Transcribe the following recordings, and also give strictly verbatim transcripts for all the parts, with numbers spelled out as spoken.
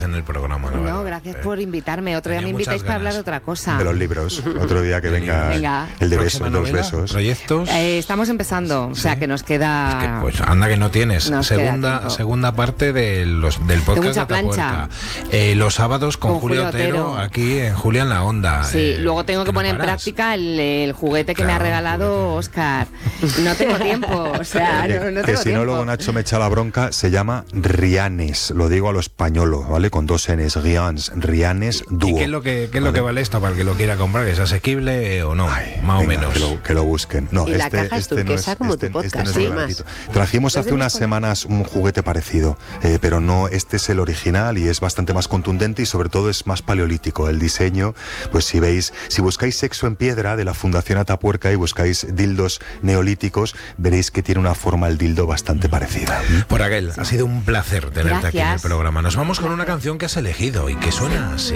en el programa. No, verdad. gracias eh, por invitarme. Otro día me invitáis para hablar de otra cosa. De los libros. Otro día que venga, venga. el de besos, ¿Próxima dos novela? besos. ¿Proyectos? Eh, estamos empezando, o sea Sí. que nos queda... Es que, pues anda que no tienes. Nos queda Segunda tiempo. segunda parte de los, del podcast mucha de plancha. Atapuerca. Eh, los sábados con, Con Julio Julio Otero, Otero. aquí en Julia en la Onda. Sí, Eh, luego tengo que no poner en paras. práctica el, el juguete que Claro, me ha regalado Oscar. No tengo tiempo, o sea, Que, no, no que tengo si tiempo. no, luego Nacho me echa la bronca. Se llama Rianes. Lo digo a lo españolo, ¿vale? Con dos N's. Rianes. Rianes ¿Y dúo. qué es lo que, qué es lo ¿Vale? que vale esto para el que lo quiera comprar? ¿Es asequible eh, o no? Ay, Más venga, o menos. Que lo, que lo busquen. No, Y la este, caja es este no turquesa es, como este, tu podcast, este no es sí, el más. gratuito. Trajimos hace unas semanas un juguete parecido, eh, pero no, este es el original y es bastante más contundente y sobre todo es más paleolítico. El diseño, pues si veis, si buscáis Sexo en Piedra de la Fundación Atapuerca y buscáis dildos neolíticos, veréis que tiene una forma el dildo bastante parecida. Por aquel, ha sido un placer tenerte aquí en el Gracias. programa. Nos vamos con una canción que has elegido y que suena así.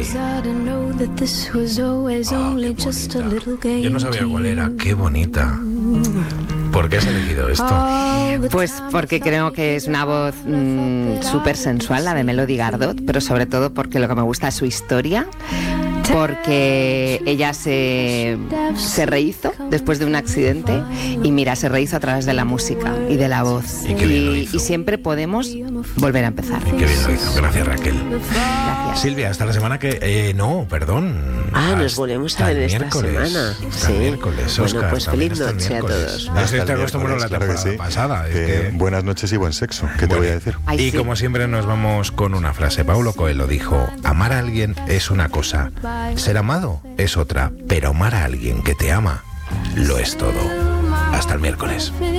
Oh, qué bonita. Yo no sabía cuál era. Qué bonita. ¿Por qué has elegido esto? Pues porque creo que es una voz mmm, súper sensual, la de Melody Gardot, pero sobre todo porque lo que me gusta es su historia, porque ella se, se rehizo después de un accidente y mira, se rehizo a través de la música y de la voz. Y qué bien lo hizo. y siempre podemos volver a empezar. Qué bien lo hizo. Gracias, Raquel. Gracias. Silvia, hasta la semana que... Eh, no, perdón. Ah, nos Hasta volvemos a ver el esta miércoles. semana. Hasta el Sí. miércoles, Bueno, Óscar, pues también feliz hasta el noche a miércoles. todos. Desde Hasta el te acostumbró la miércoles, claro que temporada sí. pasada. es Que que- buenas noches y buen sexo. ¿Qué te Bueno. voy a decir? Ay, Y sí. como siempre nos vamos con una frase. Paulo Coelho dijo: amar a alguien es una cosa, ser amado es otra, pero amar a alguien que te ama lo es todo. Hasta el miércoles.